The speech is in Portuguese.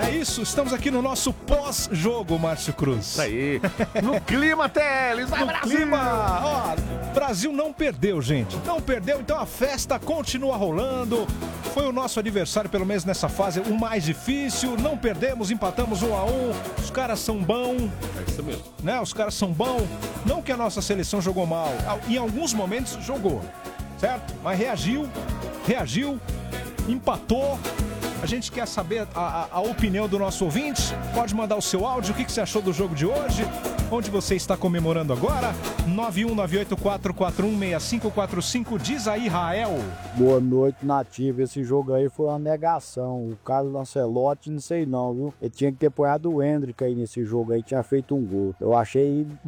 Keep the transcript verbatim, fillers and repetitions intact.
É isso, estamos aqui no nosso pós-jogo, Márcio Cruz. Isso aí. No clima, Teles, vai No Brasil! clima, ó, Brasil não perdeu, gente. Não perdeu, então a festa continua rolando. Foi o nosso adversário, pelo menos nessa fase, o mais difícil. Não perdemos, empatamos um a um. Os caras são bons. É isso mesmo. Né? Os caras são bons. Não que a nossa seleção jogou mal. Em alguns momentos jogou, certo? Mas reagiu, reagiu, empatou. A gente quer saber a, a, a opinião do nosso ouvinte. Pode mandar o seu áudio. O que, que você achou do jogo de hoje? Onde você está comemorando agora? nove um nove oito quatro quatro um seis cinco quatro cinco. Diz aí, Rael. Boa noite, Nativo. Esse jogo aí foi uma negação. O Carlos Lancelotti, não sei não, viu? Ele tinha que ter apoiado o Hendrick aí nesse jogo aí. Tinha feito um gol. Eu achei